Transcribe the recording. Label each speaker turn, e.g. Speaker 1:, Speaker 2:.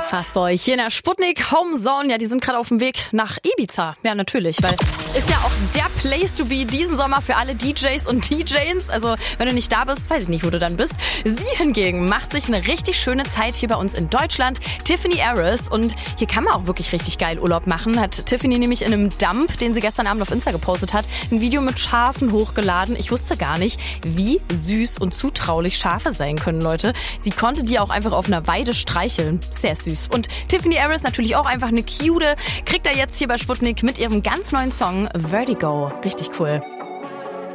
Speaker 1: Fastboy hier in der Sputnik Homezone. Ja, die sind gerade auf dem Weg nach Ibiza. Ja, natürlich, weil ist ja auch der Place to be diesen Sommer für alle DJs und DJs. Also, wenn du nicht da bist, weiß ich nicht, wo du dann bist. Sie hingegen macht sich eine richtig schöne Zeit hier bei uns in Deutschland. Tiffany Harris. Und hier kann man auch wirklich richtig geil Urlaub machen. Hat Tiffany nämlich in einem Dump, den sie gestern Abend auf Insta gepostet hat, ein Video mit Schafen hochgeladen. Ich wusste gar nicht, wie süß und zutraulich Schafe sein können, Leute. Sie konnte die auch einfach auf einer Weide streicheln. Sehr süß. Und Tiffany Harris natürlich auch einfach eine Cute. Kriegt er jetzt hier bei Sputnik mit ihrem ganz neuen Song Vertigo. Richtig cool.